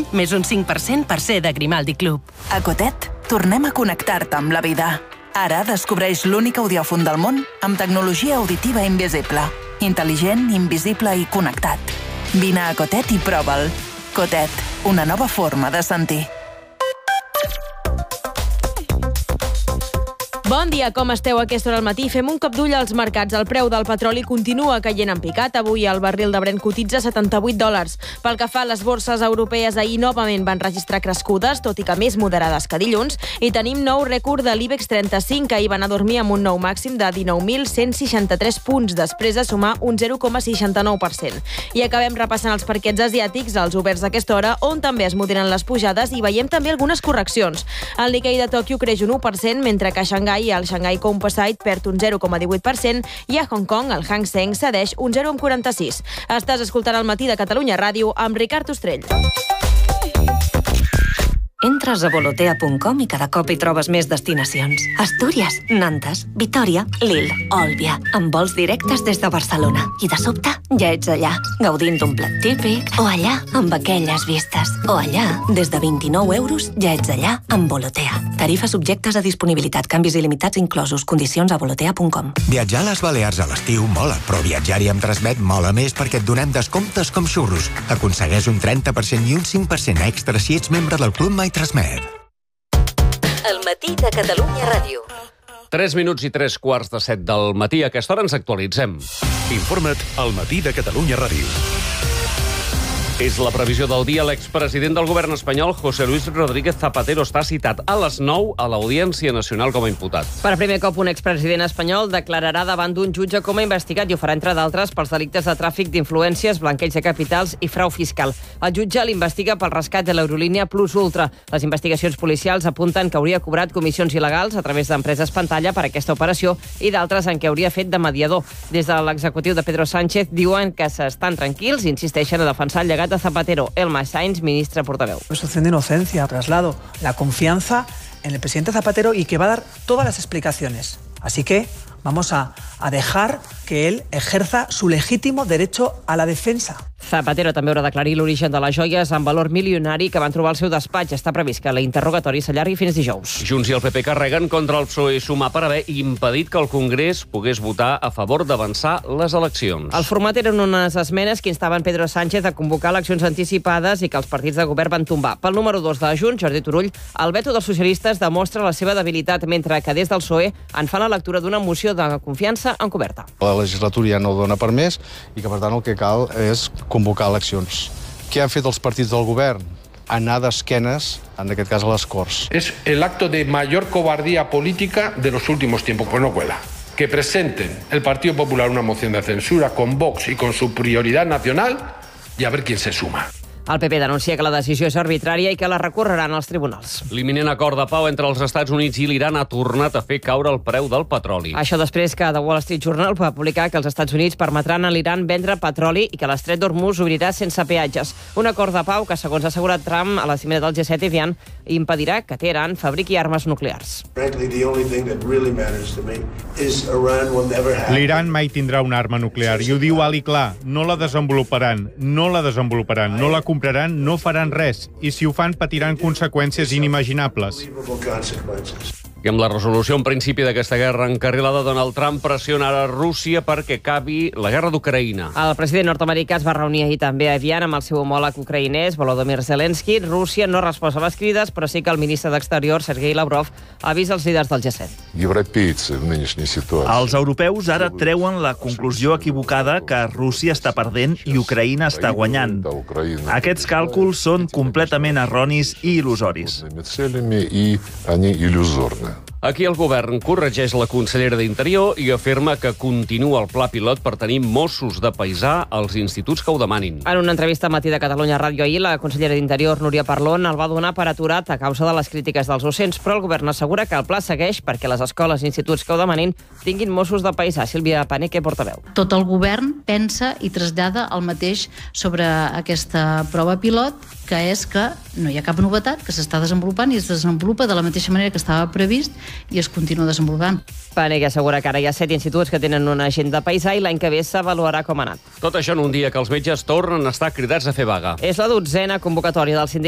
més un 5% per ser de Grimaldi Club. A Cotet, tornem a connectar-te amb la vida. Ara descobreix l'únic audiòfon del món amb tecnologia auditiva invisible. Intel·ligent, invisible i connectat. Vine a Cotet i prova'l. Cotet, una nova forma de sentir. Bon dia, com esteu a aquesta hora al matí? Fem un cop d'ull als mercats. El preu del petroli continua caient en picat. Avui el barril de Brent cotitza $78. Pel que fa a les borses europees, ahir novament van registrar crescudes, tot i que més moderades que dilluns, i tenim nou rècord de l'IBEX 35, que ahir van a dormir amb un nou màxim de 19.163 punts, després de sumar un 0,69%. I acabem repassant els parquets asiàtics, els oberts d'aquesta hora, on també es moderen les pujades i veiem també algunes correccions. El Nikkei de Tòquio creix un 1%, mentre que a Xangai el Shanghai Composite perd un 0,18% i a Hong Kong el Hang Seng cedeix un 0,46%. Estàs escoltant el Matí de Catalunya Ràdio amb Ricard Ostrell. Entres a volotea.com i cada cop hi trobes més destinacions. Astúries, Nantes, Vitòria, Lille, Òlbia, amb vols directes des de Barcelona. I de sobte ja ets allà, gaudint d'un plat típic, o allà, amb aquelles vistes, o allà, des de 29 euros, ja ets allà, amb Volotea. Tarifes subjectes a disponibilitat, canvis il·limitats inclosos, condicions a volotea.com. Viatjar a les Balears a l'estiu mola, però viatjar-hi amb Transmet mola més perquè et donem descomptes com xurros. Aconsegueix un 30% i un 5% extra si ets membre del Club My Transmet. El Matí de Catalunya Ràdio. 3 minuts i 3:15 del matí. A aquesta hora ens actualitzem. Informa't al Matí de Catalunya Ràdio. És la previsió del dia. L'expresident del govern espanyol, José Luis Rodríguez Zapatero, està citat a les 9 a l'Audiència Nacional com a imputat. Per primer cop, un expresident espanyol declararà davant d'un jutge com a investigat i ho farà, entre d'altres, pels delictes de tràfic d'influències, blanqueig de capitals i frau fiscal. El jutge l'investiga pel rescat de l'Aerolínia Plus Ultra. Les investigacions policials apunten que hauria cobrat comissions il·legals a través d'empreses pantalla per aquesta operació i d'altres en què hauria fet de mediador. Des de l'executiu de Pedro Sánchez diuen que s'estan tranquils i insisteixen a defensar el llegat de Zapatero. Elma Sainz, ministra portaveu. Presunción de inocencia, traslado la confianza en el presidente Zapatero y que va a dar todas las explicaciones. Así que vamos a dejar que él ejerza su legítimo derecho a la defensa. Zapatero també haurà d'aclarir l'origen de les joies amb valor milionari que van trobar al seu despatx. Està previst que l'interrogatori s'allargui fins dijous. Junts i el PP carreguen contra el PSOE i Sumar per haver impedit que el Congrés pogués votar a favor d'avançar les eleccions. El format eren unes esmenes que instaven Pedro Sánchez a convocar eleccions anticipades i que els partits de govern van tombar. Pel número 2 de Junts, Jordi Turull, el veto dels socialistes demostra la seva debilitat, mentre que des del PSOE en fan la lectura d'una moció de confiança encoberta. La legislatura ja no dona per més i que, per tant, el que cal és convocar eleccions. Què han fet els partits del govern? Anar d'esquenes, en aquest cas a les Corts. Es el acto de mayor cobardía política de los últimos tiempos, pues no cuela. Que presenten el Partido Popular una moción de censura con Vox y con su prioridad nacional y a ver quién se suma. El PP denuncia que la decisió és arbitrària i que la recorreran als tribunals. L'imminent acord de pau entre els Estats Units i l'Iran ha tornat a fer caure el preu del petroli. Això després que The Wall Street Journal va publicar que els Estats Units permetran a l'Iran vendre petroli i que l'estret d'Hormuz obrirà sense peatges. Un acord de pau que, segons ha assegurat Trump a la cimera del G7 Evian, impedirà que Teheran fabriqui armes nuclears. L'Iran mai tindrà una arma nuclear i ho diu alt i clar. No la desenvoluparan, no la compraran, no faran res, i si ho fan patiran conseqüències inimaginables. I amb la resolució en principi d'aquesta guerra encarrilada, Donald Trump pressiona ara Rússia perquè acabi la guerra d'Ucraïna. El president nord-americà es va reunir ahir també a Evian amb el seu homòleg ucraïnès, Volodymyr Zelensky. Rússia no ha respost a les crides, però sí que el ministre d'Exterior, Sergei Lavrov, avisa els líders del G7. Els europeus ara treuen la conclusió equivocada que Rússia està perdent i Ucraïna està guanyant. Aquests càlculs són completament erronis i il·lusoris. Aquí el govern corregeix la consellera d'Interior i afirma que continua el pla pilot per tenir Mossos de paisà als instituts que ho demanin. En una entrevista a Matí de Catalunya Ràdio ahir, la consellera d'Interior, Núria Parlon, el va donar per aturat a causa de les crítiques dels docents, però el govern assegura que el pla segueix perquè les escoles i instituts que ho demanin tinguin Mossos de paisà. Sílvia Paneque, portaveu. Tot el govern pensa i trasllada el mateix sobre aquesta prova pilot, que és que no hi ha cap novetat, que s'està desenvolupant i es desenvolupa de la mateixa manera que estava previst i es continua desenvolupant. Paneque assegura que ara hi ha 7 instituts que tenen una agenda paisà i l'any que ve s'avaluarà com ha anat. Tot això en un dia que els metges tornen a estar cridats a fer vaga. És la 12a convocatòria del sindicat